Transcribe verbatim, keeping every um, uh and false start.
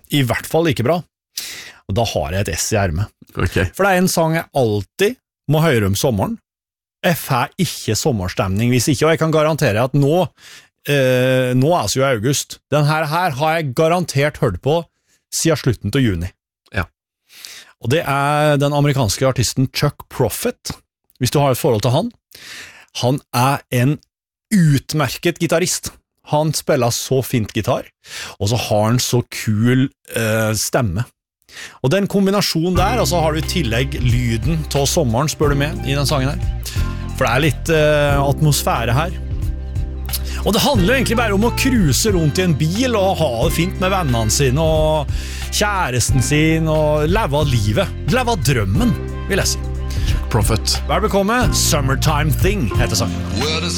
i hvert fall like bra. Og da har jeg et S i ermet. Okay. For det er en sang jeg alltid må høre om sommeren. Jeg får ikke sommerstemning hvis ikke, og jeg kan garantere at nå, eh, nå er det jo august. Den her, her har jeg garantert hørt på siden slutten til juni. Ja. Og det er den amerikanske artisten Chuck Prophet, hvis du har et forhold til han. Han er en utmerket gitarist. Han spiller så fint gitar, og så har han så kul eh, stemme. Og den kombinasjonen der, og så har du i tillegg lyden til sommeren, spør du med, i den sangen her. For det er litt eh, atmosfære her. Og det handler jo egentlig bare om å cruise rundt i en bil og ha det fint med vennene sine og kjæresten sin og leve av livet. Leve av drømmen, vil jeg si. Prophet. Velbekomme, Summertime Thing heter sangen. Well, the